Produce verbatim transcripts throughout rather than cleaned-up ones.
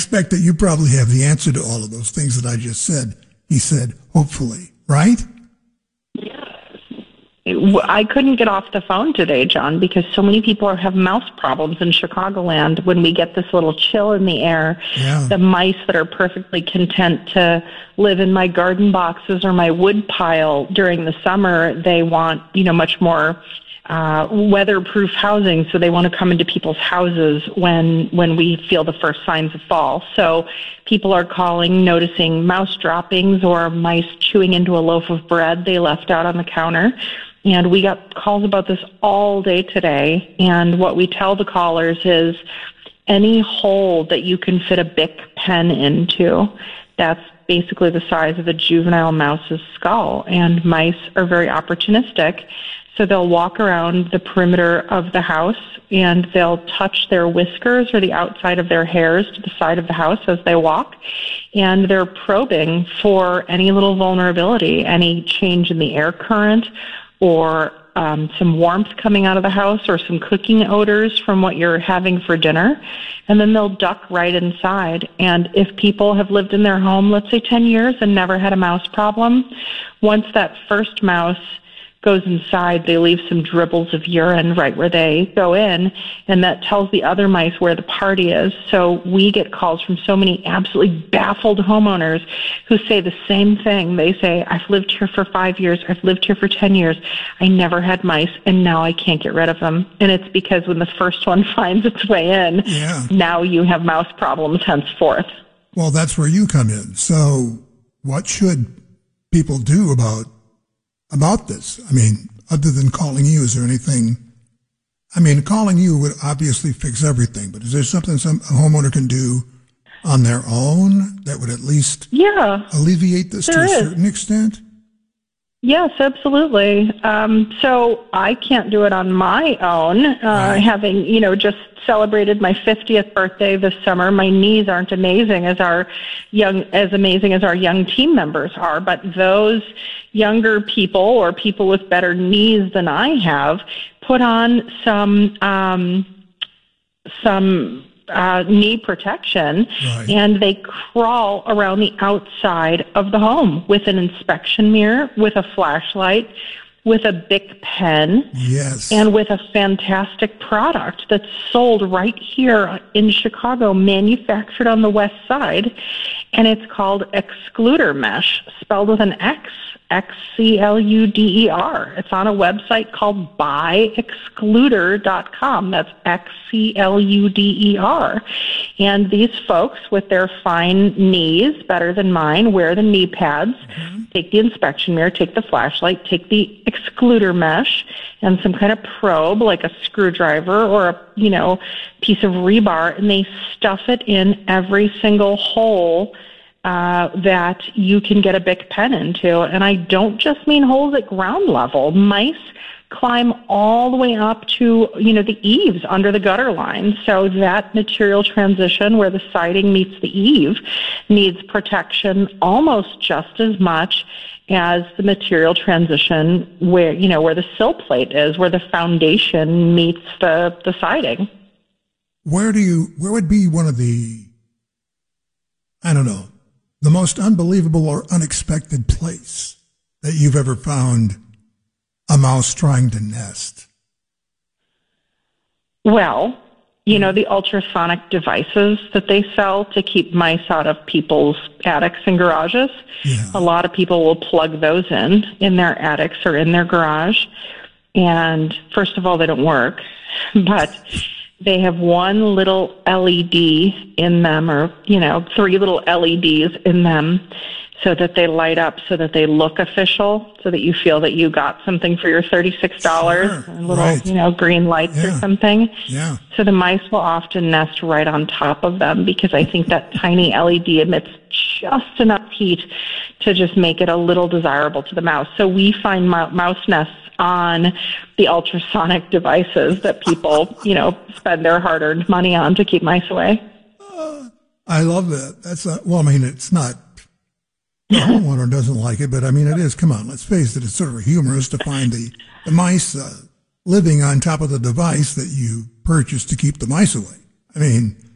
expect that you probably have the answer to all of those things that I just said. He said, hopefully, right? I couldn't get off the phone today, John, because so many people have mouse problems in Chicagoland. When we get this little chill in the air, yeah. the mice that are perfectly content to live in my garden boxes or my wood pile during the summer, they want, you know, much more uh, weatherproof housing. So they want to come into people's houses when, when we feel the first signs of fall. So people are calling, noticing mouse droppings or mice chewing into a loaf of bread they left out on the counter. And we got calls about this all day today. And what we tell the callers is any hole that you can fit a Bic pen into, that's basically the size of a juvenile mouse's skull. And mice are very opportunistic. So they'll walk around the perimeter of the house and they'll touch their whiskers or the outside of their hairs to the side of the house as they walk. And they're probing for any little vulnerability, any change in the air current, or um, some warmth coming out of the house, or some cooking odors from what you're having for dinner. And then they'll duck right inside. And if people have lived in their home, let's say ten years, and never had a mouse problem, once that first mouse goes inside, they leave some dribbles of urine right where they go in, and that tells the other mice where the party is. So we get calls from so many absolutely baffled homeowners who say the same thing. They say, I've lived here for five years, I've lived here for ten years, I never had mice, and now I can't get rid of them. And it's because when the first one finds its way in, yeah. now you have mouse problems henceforth. Well, that's where you come in. So what should people do about about this? I mean, other than calling you, is there anything? I mean, calling you would obviously fix everything, but is there something some a homeowner can do on their own that would at least yeah, alleviate this to a is. certain extent? Yes, absolutely. Um, so I can't do it on my own. Uh, right. Having, you know, just celebrated my fiftieth birthday this summer, my knees aren't amazing as our young, as amazing as our young team members are. But those younger people or people with better knees than I have put on some um, some. Uh, knee protection, right. and they crawl around the outside of the home with an inspection mirror, with a flashlight, with a Bic pen, yes. and with a fantastic product that's sold right here in Chicago, manufactured on the west side, and it's called Excluder Mesh, spelled with an X, X C L U D E R. It's on a website called buy excluder dot com. That's X C L U D E R. And these folks with their fine knees, better than mine, wear the knee pads, mm-hmm. take the inspection mirror, take the flashlight, take the excluder mesh, and some kind of probe like a screwdriver or a, you know, piece of rebar, and they stuff it in every single hole Uh, that you can get a Bic pen into. And I don't just mean holes at ground level. Mice climb all the way up to, you know, the eaves under the gutter line. So that material transition where the siding meets the eave needs protection almost just as much as the material transition where, you know, where the sill plate is, where the foundation meets the, the siding. Where do you, where would be one of the, I don't know, the most unbelievable or unexpected place that you've ever found a mouse trying to nest? Well, you know, the ultrasonic devices that they sell to keep mice out of people's attics and garages. Yeah. A lot of people will plug those in, in their attics or in their garage. And first of all, they don't work, but they have one little L E D in them, or, you know, three little L E Ds in them, so that they light up, so that they look official, so that you feel that you got something for your thirty-six dollars, sure. little, right. you know, green lights yeah. or something. Yeah. So the mice will often nest right on top of them, because I think that tiny L E D emits just enough heat to just make it a little desirable to the mouse. So we find mou- mouse nests on the ultrasonic devices that people, you know, spend their hard-earned money on to keep mice away. Uh, I love that. That's not, well, I mean, it's not, the homeowner doesn't like it, but I mean, it is, come on, let's face it, it's sort of humorous to find the, the mice uh, living on top of the device that you purchased to keep the mice away. I mean,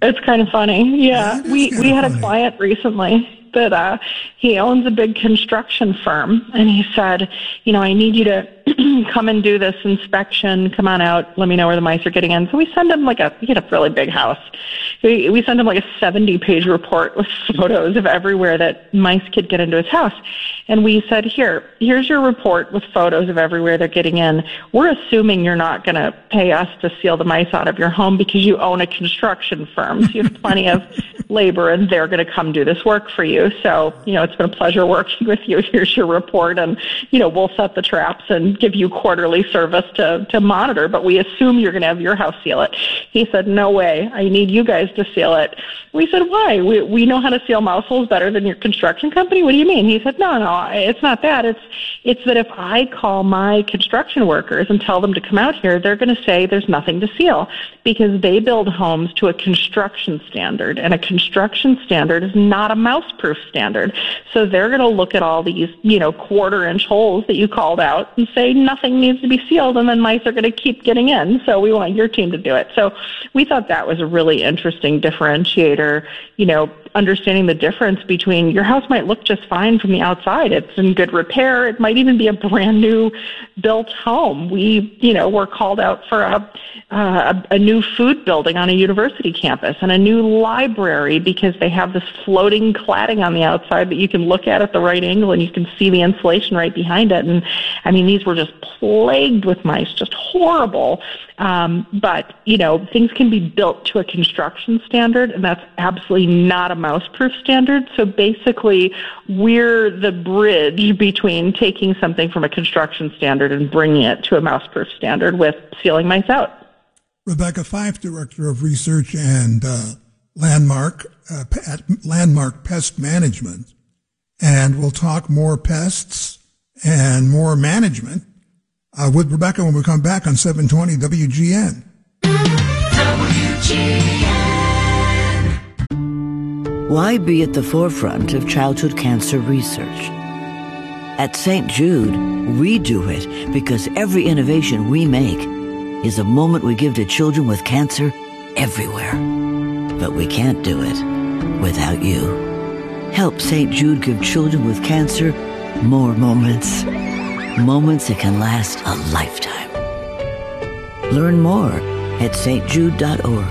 It's kind of funny. Yeah, yeah we we had funny. a client recently that uh, he owns a big construction firm, and he said, you know, I need you to come and do this inspection. Come on out. Let me know where the mice are getting in. So we send him like a, he had a really big house. We, we send him like a seventy-page report with photos of everywhere that mice could get into his house. And we said, here, here's your report with photos of everywhere they're getting in. We're assuming you're not going to pay us to seal the mice out of your home because you own a construction firm. So you have plenty of labor, and they're going to come do this work for you. So, you know, it's been a pleasure working with you. Here's your report, and, you know, we'll set the traps and give you quarterly service to, to monitor, but we assume you're going to have your house seal it. He said, no way. I need you guys to seal it. We said, why? We we know how to seal mouse holes better than your construction company? What do you mean? He said, no, no, it's not that. It's, it's that if I call my construction workers and tell them to come out here, they're going to say there's nothing to seal because they build homes to a construction standard, and a construction standard is not a mouse-proof standard. So they're going to look at all these, you know, quarter-inch holes that you called out and say nothing needs to be sealed, and then mice are going to keep getting in. So we want your team to do it. So we thought that was a really interesting differentiator, you know, understanding the difference between your house might look just fine from the outside. It's in good repair. It might even be a brand new built home. We, you know, were called out for a, uh, a, a new food building on a university campus and a new library because they have this floating cladding on the outside that you can look at at the right angle and you can see the insulation right behind it. And I mean, these were just plagued with mice, just horrible. Um, but, you know, things can be built to a construction standard, and that's absolutely not a mouse-proof standard. So basically, we're the bridge between taking something from a construction standard and bringing it to a mouse-proof standard with sealing mice out. Rebecca Fife, Director of Research and uh, Landmark uh, at Landmark Pest Management. And we'll talk more pests and more management uh, with Rebecca when we come back on seven twenty W G N. W G N. Why be at the forefront of childhood cancer research? At Saint Jude, we do it because every innovation we make is a moment we give to children with cancer everywhere. But we can't do it without you. Help Saint Jude give children with cancer more moments. Moments that can last a lifetime. Learn more at s t jude dot org.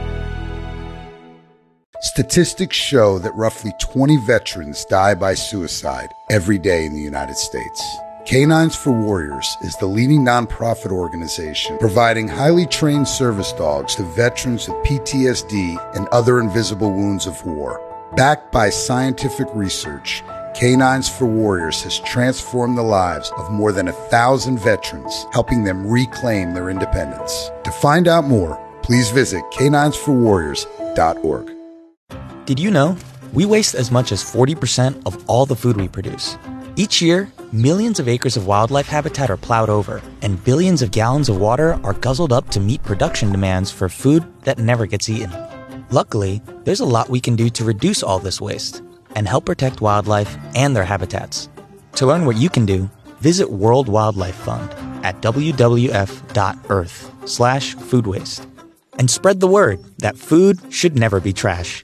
Statistics show that roughly twenty veterans die by suicide every day in the United States. Canines for Warriors is the leading nonprofit organization providing highly trained service dogs to veterans with P T S D and other invisible wounds of war. Backed by scientific research, Canines for Warriors has transformed the lives of more than a thousand veterans, helping them reclaim their independence. To find out more, please visit canines for warriors dot org. Did you know we waste as much as forty percent of all the food we produce? Each year, millions of acres of wildlife habitat are plowed over, and billions of gallons of water are guzzled up to meet production demands for food that never gets eaten. Luckily, there's a lot we can do to reduce all this waste and help protect wildlife and their habitats. To learn what you can do, visit World Wildlife Fund at w w f dot earth slash food waste and spread the word that food should never be trash.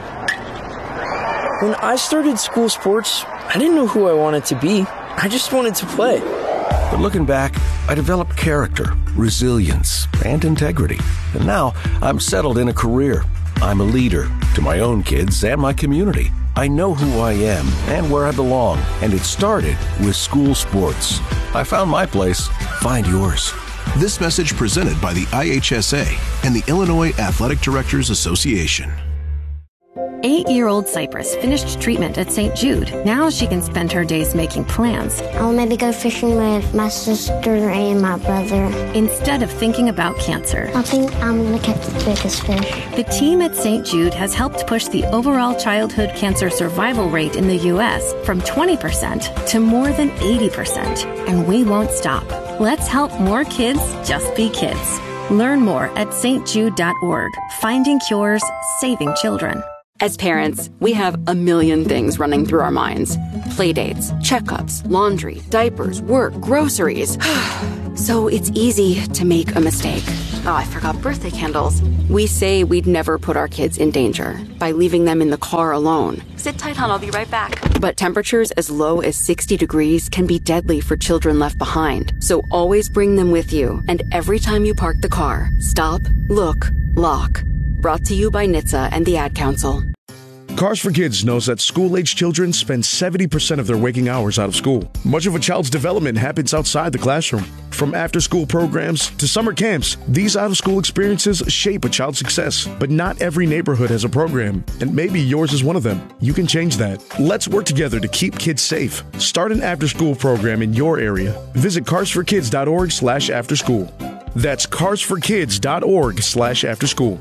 When I started school sports, I didn't know who I wanted to be. I just wanted to play. But looking back, I developed character, resilience, and integrity. And now I'm settled in a career. I'm a leader to my own kids and my community. I know who I am and where I belong, and it started with school sports. I found my place. Find yours. This message presented by the I H S A and the Illinois Athletic Directors Association. Eight-year-old Cypress finished treatment at Saint Jude. Now she can spend her days making plans. I'll maybe go fishing with my sister and my brother. Instead of thinking about cancer. I think I'm going to catch the biggest fish. The team at Saint Jude has helped push the overall childhood cancer survival rate in the U S from twenty percent to more than eighty percent. And we won't stop. Let's help more kids just be kids. Learn more at s t jude dot org. Finding cures, saving children. As parents, we have a million things running through our minds. Playdates, checkups, laundry, diapers, work, groceries. So it's easy to make a mistake. Oh, I forgot birthday candles. We say we'd never put our kids in danger by leaving them in the car alone. Sit tight, hon, I'll be right back. But temperatures as low as sixty degrees can be deadly for children left behind. So always bring them with you. And every time you park the car, stop, look, lock. Brought to you by N H T S A and the Ad Council. Cars for Kids knows that school-aged children spend seventy percent of their waking hours out of school. Much of a child's development happens outside the classroom. From after-school programs to summer camps, these out-of-school experiences shape a child's success. But not every neighborhood has a program, and maybe yours is one of them. You can change that. Let's work together to keep kids safe. Start an after-school program in your area. Visit cars for kids dot org slash after school. That's cars for kids dot org slash after school.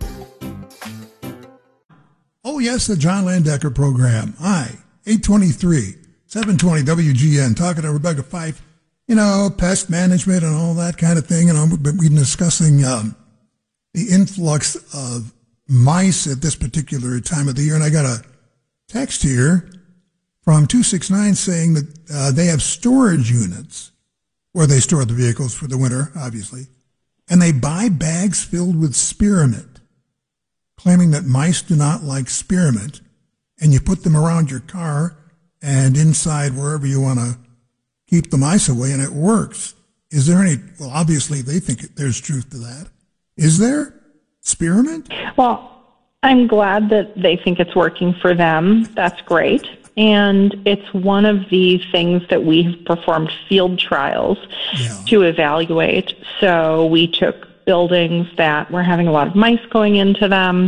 Oh, yes, the John Landecker program. Hi, eight twenty-three, seven twenty W G N, talking to Rebecca Fife, you know, pest management and all that kind of thing. And we've been discussing um, the influx of mice at this particular time of the year. And I got a text here from two six nine saying that uh, they have storage units where they store the vehicles for the winter, obviously, and they buy bags filled with spearmint, claiming that mice do not like spearmint, and you put them around your car and inside wherever you want to keep the mice away, and it works. Is there any, well, obviously they think there's truth to that. Is there spearmint? Well, I'm glad that they think it's working for them. That's great. And it's one of the things that we've performed field trials yeah. to evaluate. So we took buildings that were having a lot of mice going into them,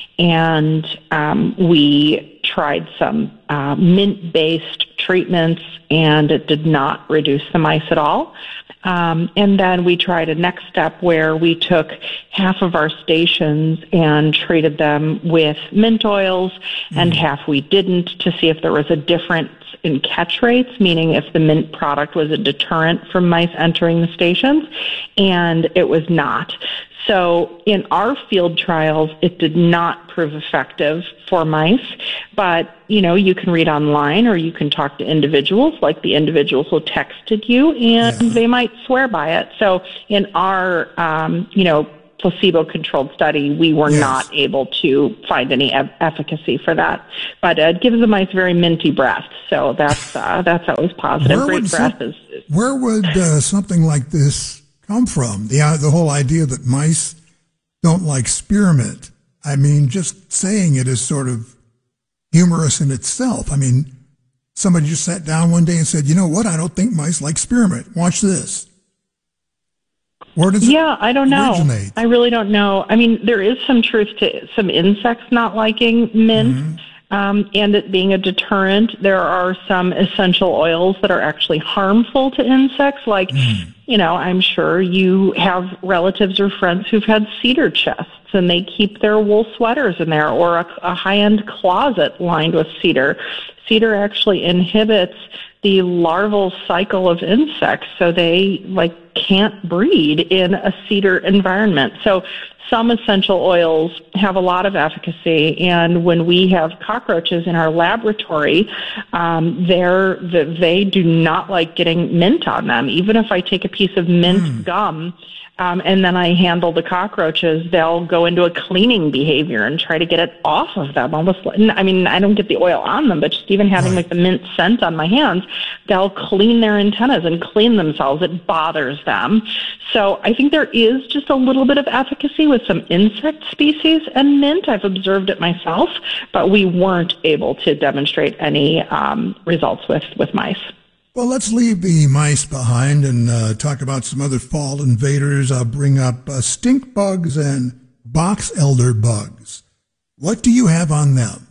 and um, we tried some uh, mint-based treatments, and it did not reduce the mice at all. Um, and then we tried a next step where we took half of our stations and treated them with mint oils, mm-hmm. and half we didn't, to see if there was a difference in catch rates, meaning if the mint product was a deterrent from mice entering the stations, and it was not. So in our field trials, it did not prove effective for mice, but, you know, you can read online or you can talk to individuals, like the individuals who texted you, and yeah. they might swear by it. So in our, um, you know, placebo-controlled study, we were yes. not able to find any e- efficacy for that. But uh, it gives the mice very minty breath, so that's uh, that's always positive. Where Great would breath some, is, is... Where would uh, something like this come from? The uh, the whole idea that mice don't like spearmint. I mean, just saying it is sort of humorous in itself. I mean, somebody just sat down one day and said, you know what, I don't think mice like spearmint. Watch this. Where does yeah, I don't know. Originate? I really don't know. I mean, there is some truth to some insects not liking mint, mm-hmm. um, and it being a deterrent. There are some essential oils that are actually harmful to insects. Like, mm. you know, I'm sure you have relatives or friends who've had cedar chests, and they keep their wool sweaters in there, or a, a high-end closet lined with cedar. Cedar actually inhibits the larval cycle of insects, so they like can't breed in a cedar environment. So some essential oils have a lot of efficacy, and when we have cockroaches in our laboratory, um, they're, they do not like getting mint on them. Even if I take a piece of mint mm. gum, Um, and then I handle the cockroaches, they'll go into a cleaning behavior and try to get it off of them. Almost, I mean, I don't get the oil on them, but just even having like the mint scent on my hands, they'll clean their antennas and clean themselves. It bothers them. So I think there is just a little bit of efficacy with some insect species and mint. I've observed it myself, but we weren't able to demonstrate any um, results with, with mice. Well, let's leave the mice behind and uh, talk about some other fall invaders. I'll bring up uh, stink bugs and box elder bugs. What do you have on them?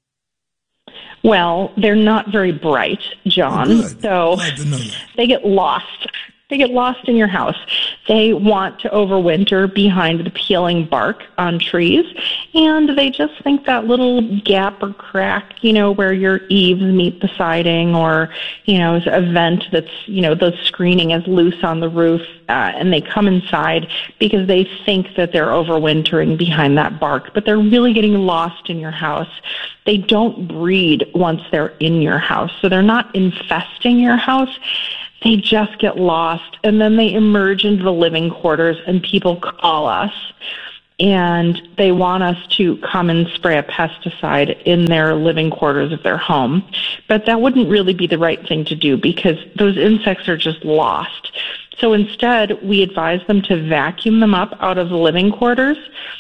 Well, they're not very bright, John. Oh, good. So Glad to know that. They get lost. They get lost in your house. They want to overwinter behind the peeling bark on trees, and they just think that little gap or crack, you know, where your eaves meet the siding, or, you know, a vent that's, you know, the screening is loose on the roof, uh, and they come inside because they think that they're overwintering behind that bark, but they're really getting lost in your house. They don't breed once they're in your house, so they're not infesting your house. they just get lost, and then they emerge into the living quarters, and people call us, and they want us to come and spray a pesticide in their living quarters of their home. But that wouldn't really be the right thing to do because those insects are just lost. So instead, we advise them to vacuum them up out of the living quarters.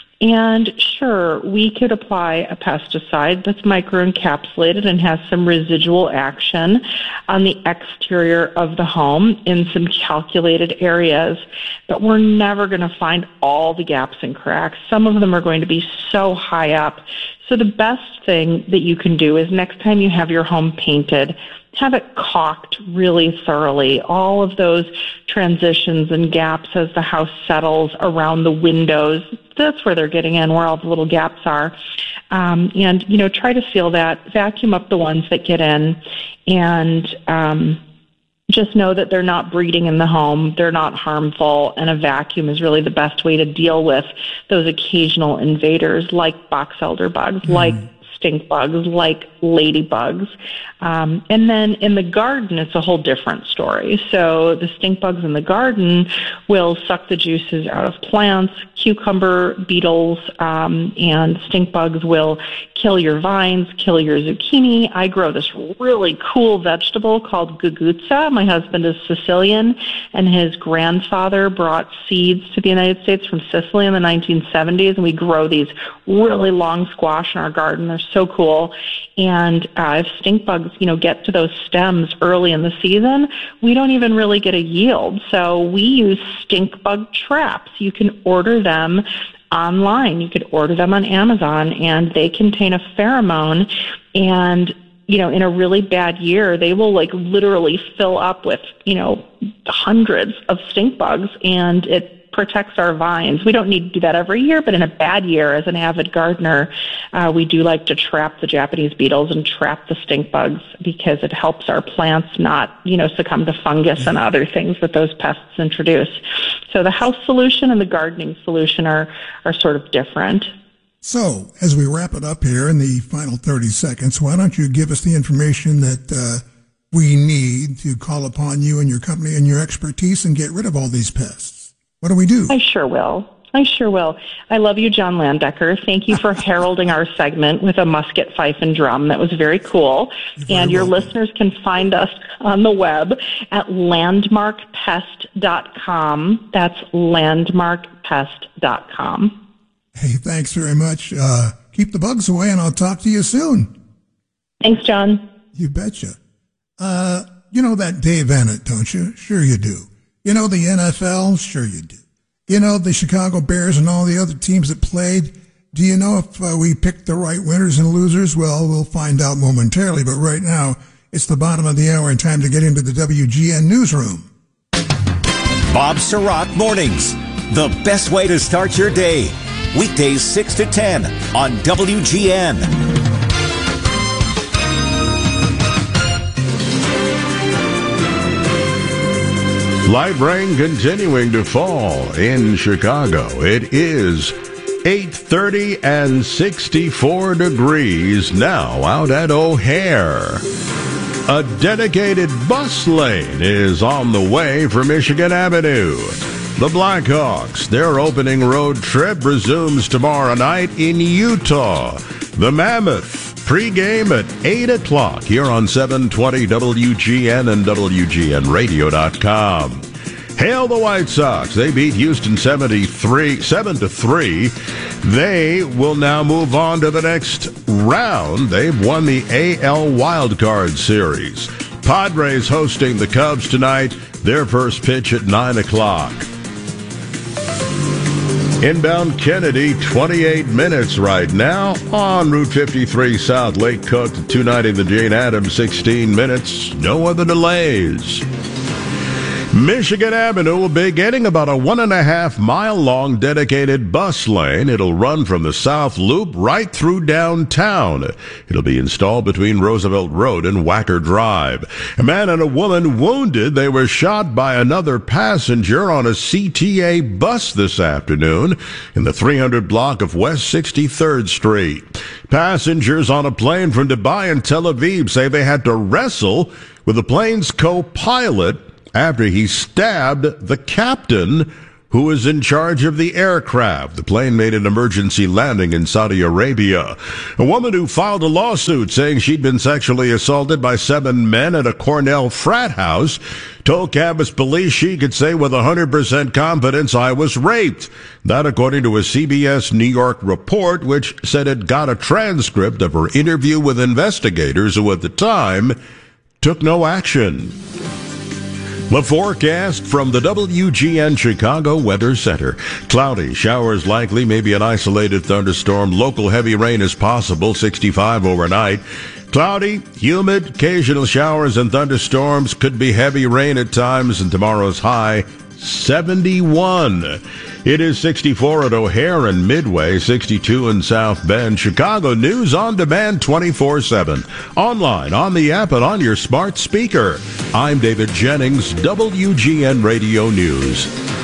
And sure, we could apply a pesticide that's microencapsulated and has some residual action on the exterior of the home in some calculated areas, but we're never going to find all the gaps and cracks. Some of them are going to be so high up. So the best thing that you can do is next time you have your home painted, have it caulked really thoroughly. All of those transitions and gaps as the house settles around the windows, that's where they're getting in, where all the little gaps are. Um, and, you know, try to seal that, vacuum up the ones that get in, and um, just know that they're not breeding in the home. They're not harmful, and a vacuum is really the best way to deal with those occasional invaders like box elder bugs, mm. like stink bugs, like ladybugs. Um, and then in the garden, it's a whole different story. So the stink bugs in the garden will suck the juices out of plants. Cucumber beetles um, and stink bugs will kill your vines, kill your zucchini. I grow this really cool vegetable called gugutza. My husband is Sicilian, and his grandfather brought seeds to the United States from Sicily in the nineteen seventies, and we grow these really long squash in our garden. They're so cool. And uh, if stink bugs, you know, get to those stems early in the season, we don't even really get a yield. So we use stink bug traps. You can order them online. You could order them on Amazon, and they contain a pheromone. And, you know, in a really bad year, they will like literally fill up with, you know, hundreds of stink bugs, and it protects our vines. We don't need to do that every year, but in a bad year, as an avid gardener, uh, we do like to trap the Japanese beetles and trap the stink bugs because it helps our plants not, you know, succumb to fungus and other things that those pests introduce. So the house solution and the gardening solution are, are sort of different. So as we wrap it up here in the final thirty seconds, why don't you give us the information that uh, we need to call upon you and your company and your expertise and get rid of all these pests? What do we do? I sure will. I sure will. I love you, John Landecker. Thank you for heralding our segment with a musket, fife, and drum. That was very cool. And your welcome. Listeners can find us on the web at landmark pest dot com. That's landmark pest dot com. Hey, thanks very much. Uh, keep the bugs away, and I'll talk to you soon. Thanks, John. You betcha. Uh, you know that Dave Annett, don't you? Sure you do. You know the N F L? Sure you do. You know the Chicago Bears and all the other teams that played? Do you know if uh, we picked the right winners and losers? Well, we'll find out momentarily, but right now, it's the bottom of the hour and time to get into the W G N newsroom. Bob Sirott Mornings, the best way to start your day. Weekdays six to ten on W G N. Light rain continuing to fall in Chicago. It is eight thirty and sixty-four degrees now out at O'Hare. A dedicated bus lane is on the way for Michigan Avenue. The Blackhawks, their opening road trip resumes tomorrow night in Utah. The Mammoth, pregame at eight o'clock here on seven twenty W G N and W G N radio dot com. Hail the White Sox. They beat Houston seventy-three, seven to three. They will now move on to the next round. They've won the A L Wildcard Series. Padres hosting the Cubs tonight. Their first pitch at nine o'clock. Inbound Kennedy, twenty-eight minutes right now on Route fifty-three South, Lake Cook to two ninety the Jane Addams, sixteen minutes. No other delays. Michigan Avenue will be getting about a one and a half mile long dedicated bus lane. It'll run from the South Loop right through downtown. It'll be installed between Roosevelt Road and Wacker Drive. A man and a woman wounded. They were shot by another passenger on a C T A bus this afternoon in the three hundred block of West sixty-third Street. Passengers on a plane from Dubai and Tel Aviv say they had to wrestle with the plane's co-pilot after he stabbed the captain who was in charge of the aircraft. The plane made an emergency landing in Saudi Arabia. A woman who filed a lawsuit saying she'd been sexually assaulted by seven men at a Cornell frat house told campus police she could say with one hundred percent confidence, "I was raped." That according to a C B S New York report, which said it got a transcript of her interview with investigators who at the time took no action. The forecast from the W G N Chicago Weather Center. Cloudy, showers likely, maybe an isolated thunderstorm. Local heavy rain is possible, sixty-five overnight. Cloudy, humid, occasional showers and thunderstorms. Could be heavy rain at times, and tomorrow's high, seventy-one. It is sixty-four at O'Hare and Midway, sixty-two in South Bend. Chicago News on demand twenty-four seven. Online, on the app, and on your smart speaker. I'm David Jennings, W G N Radio News.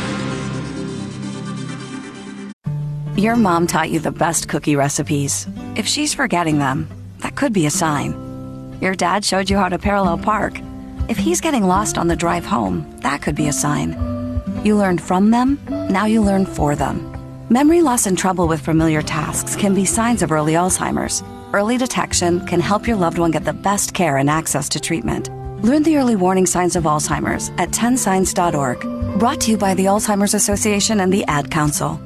Your mom taught you the best cookie recipes. If she's forgetting them, that could be a sign. Your dad showed you how to parallel park. If he's getting lost on the drive home, that could be a sign. You learned from them, now you learn for them. Memory loss and trouble with familiar tasks can be signs of early Alzheimer's. Early detection can help your loved one get the best care and access to treatment. Learn the early warning signs of Alzheimer's at ten signs dot org. Brought to you by the Alzheimer's Association and the Ad Council.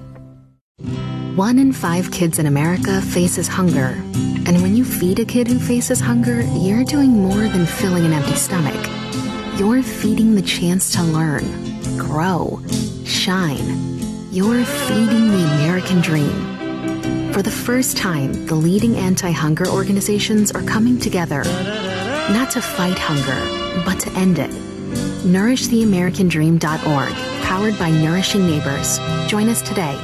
One in five kids in America faces hunger. And when you feed a kid who faces hunger, you're doing more than filling an empty stomach. You're feeding the chance to learn, grow, shine. You're feeding the American dream. For the first time, the leading anti-hunger organizations are coming together, not to fight hunger, but to end it. nourish the american dream dot org, powered by Nourishing Neighbors. Join us today.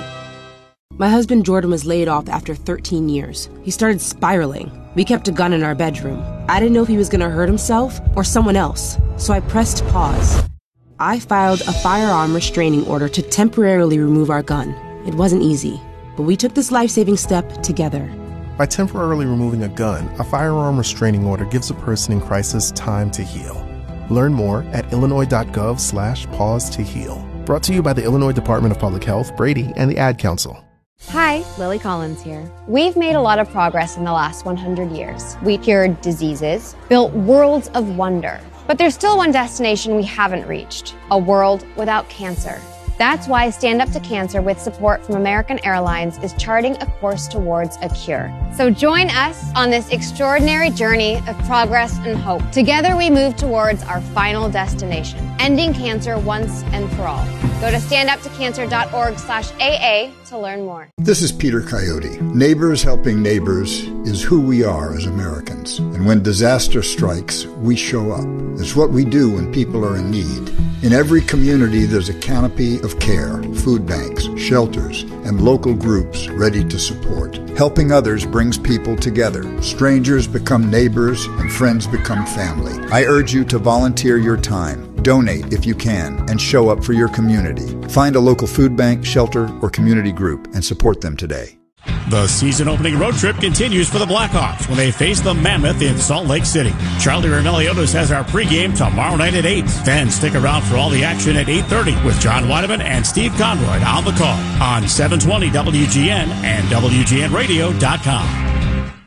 My husband Jordan was laid off after thirteen years. He started spiraling. We kept a gun in our bedroom. I didn't know if he was going to hurt himself or someone else, so I pressed pause. I filed a firearm restraining order to temporarily remove our gun. It wasn't easy, but we took this life-saving step together. By temporarily removing a gun, a firearm restraining order gives a person in crisis time to heal. Learn more at illinois.gov slash pause to heal. Brought to you by the Illinois Department of Public Health, Brady, and the Ad Council. Hi, Lily Collins here. We've made a lot of progress in the last one hundred years. We cured diseases, built worlds of wonder. But there's still one destination we haven't reached, a world without cancer. That's why Stand Up to Cancer, with support from American Airlines, is charting a course towards a cure. So join us on this extraordinary journey of progress and hope. Together we move towards our final destination, ending cancer once and for all. Go to standuptocancer.org slash AA to learn more. This is Peter Coyote. Neighbors helping neighbors is who we are as Americans. And when disaster strikes, we show up. It's what we do when people are in need. In every community, there's a canopy of care, food banks, shelters, and local groups ready to support. Helping others brings people together. Strangers become neighbors, and friends become family. I urge you to volunteer your time. Donate if you can, and show up for your community. Find a local food bank, shelter, or community group and support them today. The season-opening road trip continues for the Blackhawks when they face the Mammoth in Salt Lake City. Charlie Roumeliotis has our pregame tomorrow night at eight. Then stick around for all the action at eight thirty with John Weideman and Steve Conroy on the call on seven twenty W G N and W G N radio dot com.